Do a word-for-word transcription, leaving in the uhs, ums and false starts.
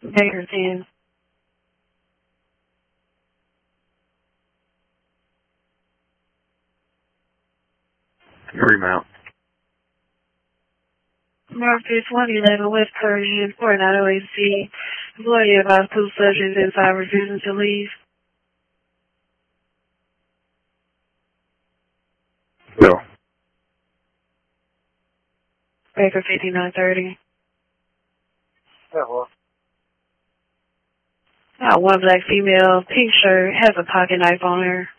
Baker ten. Remount. Marcus one eleven West Persian, Coronado A C. Employee advised two subjects inside refusing to leave. Bill. Baker fifty-nine thirty. Yeah, well. Uh, one black female, pink shirt, has a pocket knife on her.